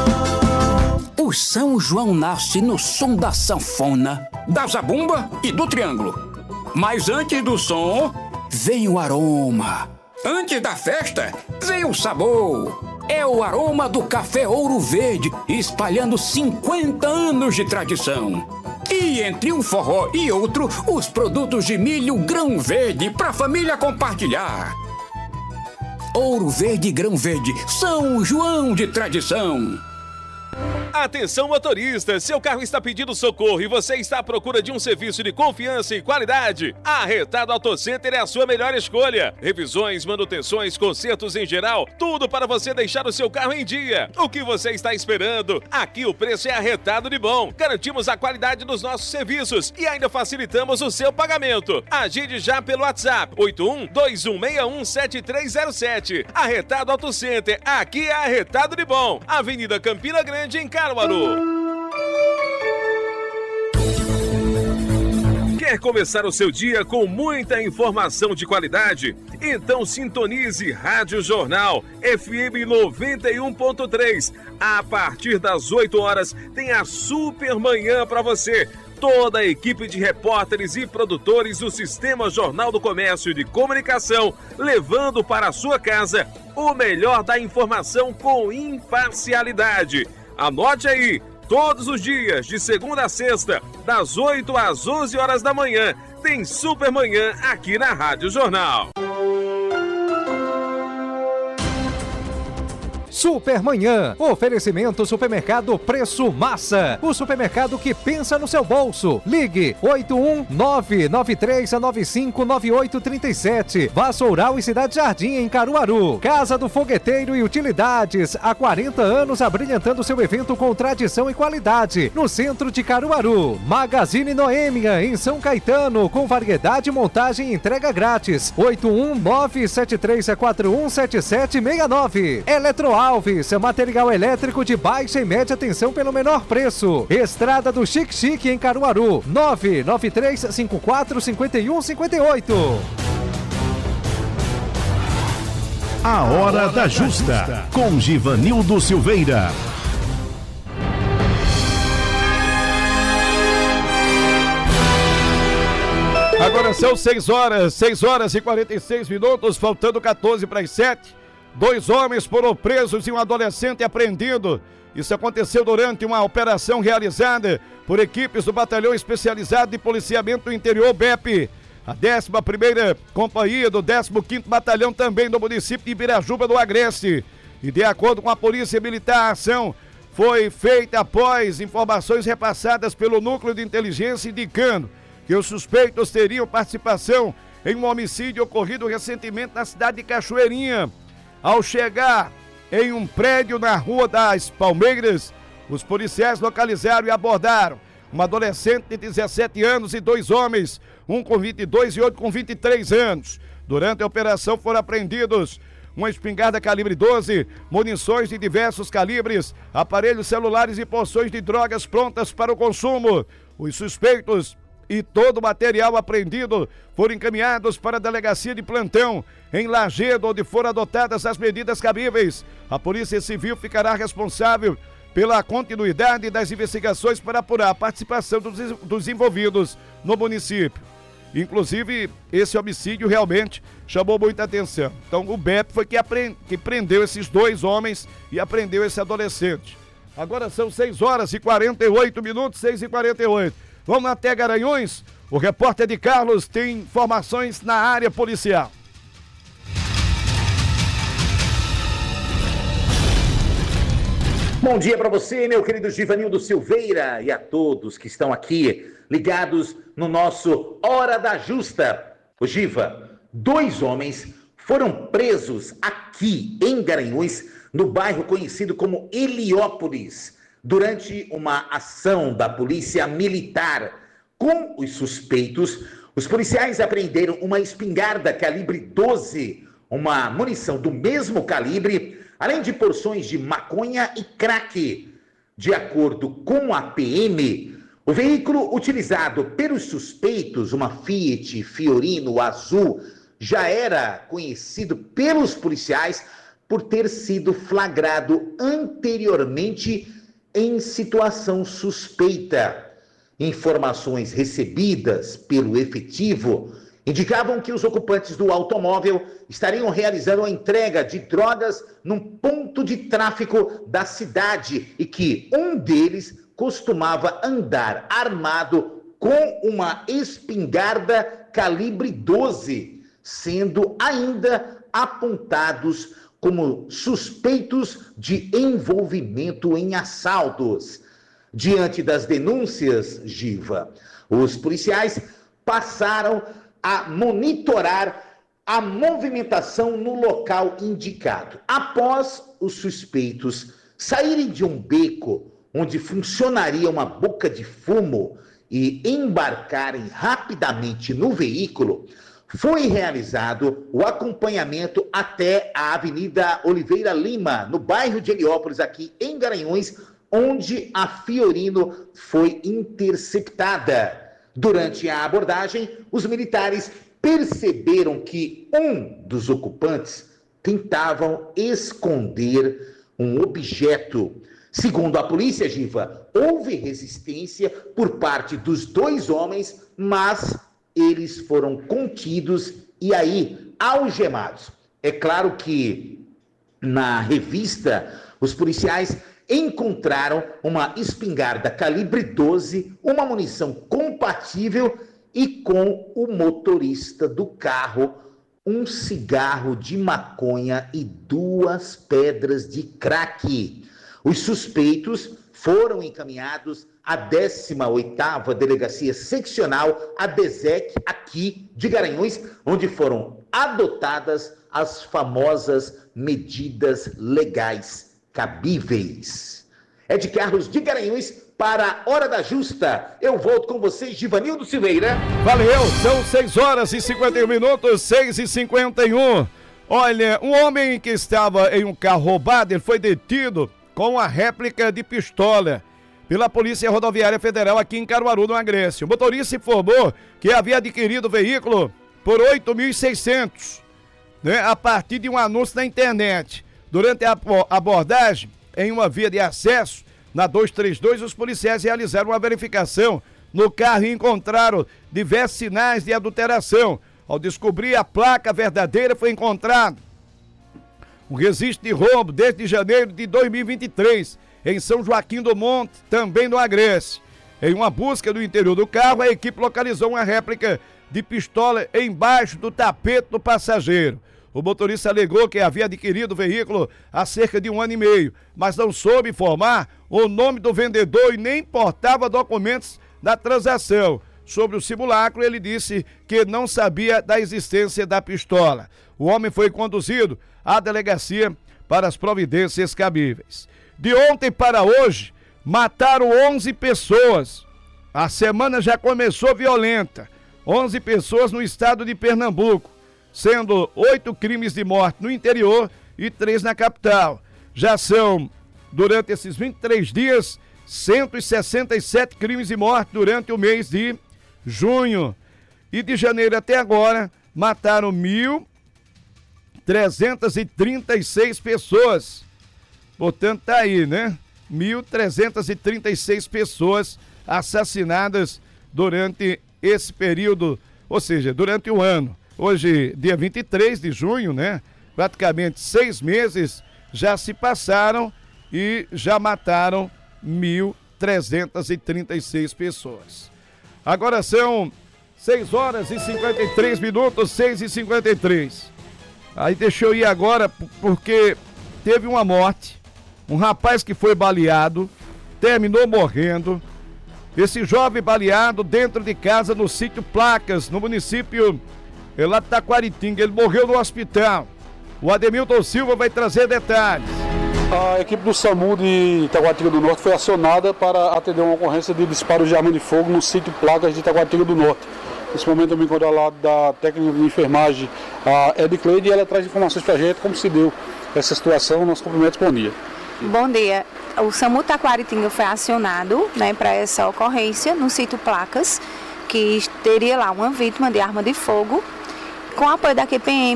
O São João nasce no som da sanfona, da zabumba e do triângulo. Mas antes do som, vem o aroma. Antes da festa, vem o sabor. É o aroma do café Ouro Verde, espalhando 50 anos de tradição. E entre um forró e outro, os produtos de milho grão verde para a família compartilhar. Ouro Verde e Grão Verde, São João de tradição. Atenção motorista, seu carro está pedindo socorro e você está à procura de um serviço de confiança e qualidade? A Arretado Auto Center é a sua melhor escolha. Revisões, manutenções, consertos em geral, tudo para você deixar o seu carro em dia. O que você está esperando? Aqui o preço é arretado de bom. Garantimos a qualidade dos nossos serviços e ainda facilitamos o seu pagamento. Agende já pelo WhatsApp 81-2161-7307. Arretado Auto Center, aqui é arretado de bom. Avenida Campina Grande, em Caruaru. Quer começar o seu dia com muita informação de qualidade? Então sintonize Rádio Jornal FM 91.3. A partir das 8 horas tem a Super Manhã para você. Toda a equipe de repórteres e produtores do Sistema Jornal do Comércio e de Comunicação, levando para a sua casa o melhor da informação com imparcialidade. Anote aí, todos os dias, de segunda a sexta, das 8 às 11 horas da manhã, tem Super Manhã aqui na Rádio Jornal. Supermanhã, oferecimento Supermercado Preço Massa, o supermercado que pensa no seu bolso. Ligue 81993959837. Vassoural e Cidade Jardim, em Caruaru. Casa do Fogueteiro e Utilidades, há 40 anos abrilhantando seu evento com tradição e qualidade, no centro de Caruaru. Magazine Noêmia, em São Caetano, com variedade, montagem e entrega grátis. 81973417769. Eletroalves, material elétrico de baixa e média tensão pelo menor preço. Estrada do Chique Chique, em Caruaru. 993545158. A Hora da Justa, com Givanildo Silveira. Agora são 6 horas e 46 minutos, faltando 14 para as 7. 2 homens foram presos e um adolescente apreendido. Isso aconteceu durante uma operação realizada por equipes do Batalhão Especializado de Policiamento do Interior, BEP. A 11ª Companhia do 15º Batalhão, também do município de Ibirajuba do Agreste. E de acordo com a Polícia Militar, a ação foi feita após informações repassadas pelo Núcleo de Inteligência, indicando que os suspeitos teriam participação em um homicídio ocorrido recentemente na cidade de Cachoeirinha. Ao chegar em um prédio na Rua das Palmeiras, os policiais localizaram e abordaram uma adolescente de 17 anos e 2 homens, um com 22 e outro com 23 anos. Durante a operação foram apreendidos uma espingarda calibre 12, munições de diversos calibres, aparelhos celulares e porções de drogas prontas para o consumo. Os suspeitos e todo o material apreendido foram encaminhados para a delegacia de plantão em Lajedo, onde foram adotadas as medidas cabíveis. A Polícia Civil ficará responsável pela continuidade das investigações para apurar a participação dos envolvidos no município. Inclusive, esse homicídio realmente chamou muita atenção. Então, o BEP foi que prendeu esses 2 homens e apreendeu esse adolescente. Agora são 6 horas e 48 minutos, 6h48. Vamos até Garanhuns. O repórter de Carlos tem informações na área policial. Bom dia para você, meu querido Givanildo Silveira, e a todos que estão aqui ligados no nosso Hora da Justa. O Giva, 2 homens foram presos aqui em Garanhuns, no bairro conhecido como Heliópolis, durante uma ação da Polícia Militar. Com os suspeitos, os policiais apreenderam uma espingarda calibre 12, uma munição do mesmo calibre, além de porções de maconha e crack. De acordo com a PM, o veículo utilizado pelos suspeitos, uma Fiat Fiorino azul, já era conhecido pelos policiais por ter sido flagrado anteriormente em situação suspeita. Informações recebidas pelo efetivo indicavam que os ocupantes do automóvel estariam realizando a entrega de drogas num ponto de tráfico da cidade e que um deles costumava andar armado com uma espingarda calibre 12, sendo ainda apontados como suspeitos de envolvimento em assaltos. Diante das denúncias, Giva, os policiais passaram a monitorar a movimentação no local indicado. Após os suspeitos saírem de um beco onde funcionaria uma boca de fumo e embarcarem rapidamente no veículo, foi realizado o acompanhamento até a Avenida Oliveira Lima, no bairro de Heliópolis, aqui em Garanhuns, onde a Fiorino foi interceptada. Durante a abordagem, os militares perceberam que um dos ocupantes tentavam esconder um objeto. Segundo a polícia, Giva, houve resistência por parte dos dois homens, mas eles foram contidos e aí algemados. É claro que na revista os policiais encontraram uma espingarda calibre 12, uma munição compatível e com o motorista do carro, um cigarro de maconha e 2 pedras de crack. Os suspeitos foram encaminhados à 18ª Delegacia Seccional, a DESEC, aqui de Garanhuns, onde foram adotadas as famosas medidas legais cabíveis. É de Carlos de Garanhuns para a Hora da Justa. Eu volto com vocês, Givanildo Silveira. Valeu, são 6h51, 6h51. Olha, um homem que estava em um carro roubado, ele foi detido com a réplica de pistola pela Polícia Rodoviária Federal aqui em Caruaru, no Agreste. O motorista informou que havia adquirido o veículo por R$ 8.600, né, a partir de um anúncio na internet. Durante a abordagem em uma via de acesso, na 232, os policiais realizaram uma verificação no carro e encontraram diversos sinais de adulteração. Ao descobrir a placa verdadeira, foi encontrado um registro de roubo desde janeiro de 2023, em São Joaquim do Monte, também no Agreste. Em uma busca no interior do carro, a equipe localizou uma réplica de pistola embaixo do tapete do passageiro. O motorista alegou que havia adquirido o veículo há cerca de 1 ano e meio, mas não soube informar o nome do vendedor e nem portava documentos da transação. Sobre o simulacro, ele disse que não sabia da existência da pistola. O homem foi conduzido à delegacia para as providências cabíveis. De ontem para hoje, mataram 11 pessoas. A semana já começou violenta. 11 pessoas no estado de Pernambuco, sendo 8 crimes de morte no interior e 3 na capital. Já são, durante esses 23 dias, 167 crimes de morte durante o mês de junho. E de janeiro até agora, mataram 1.336 pessoas. Portanto, tá aí, né? 1.336 pessoas assassinadas durante esse período, ou seja, durante o ano. Hoje, dia 23 de junho, né? Praticamente 6 meses já se passaram e já mataram 1.336 pessoas. Agora são 6h53, 6h53. Aí deixa eu ir agora porque teve uma morte. Um rapaz que foi baleado, terminou morrendo. Esse jovem baleado dentro de casa no sítio Placas, no município lá de Taquaritinga. Ele morreu no hospital. O Ademilton Silva vai trazer detalhes. A equipe do SAMU de Taquaritinga do Norte foi acionada para atender uma ocorrência de disparo de arma de fogo no sítio Placas de Taquaritinga do Norte. Nesse momento eu me encontro ao lado da técnica de enfermagem, a Edicleide, e ela traz informações para a gente como se deu essa situação. Nosso cumprimento, bom dia. Bom dia. O SAMU Taquaritinga foi acionado, né, para essa ocorrência no sítio Placas, que teria lá uma vítima de arma de fogo. Com o apoio da QPM,